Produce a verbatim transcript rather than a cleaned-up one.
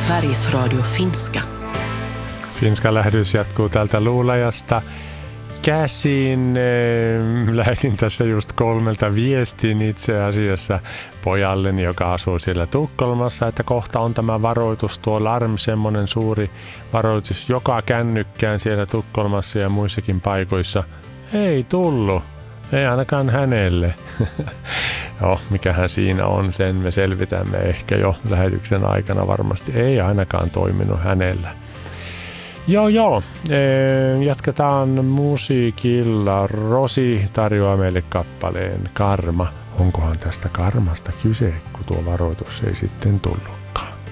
Sveriges Radio Finska. Finska lähetys jatkuu täältä Luulajasta käsin. Lähetin tässä just kolmelta viestin itse asiassa pojalleni, joka asuu siellä Tukholmassa, että kohta on tämä varoitus, tuo larm, semmoinen suuri varoitus joka kännykkään siellä Tukholmassa ja muissakin paikoissa. Ei tullut. Ei ainakaan hänelle. Joo, mikähän siinä on, sen me selvitämme ehkä jo lähetyksen aikana varmasti. Ei ainakaan toiminut hänellä. Joo, joo. Jatketaan musiikilla. Rosi tarjoaa meille kappaleen Karma. Onkohan tästä karmasta kyse, kun tuo varoitus ei sitten tullut?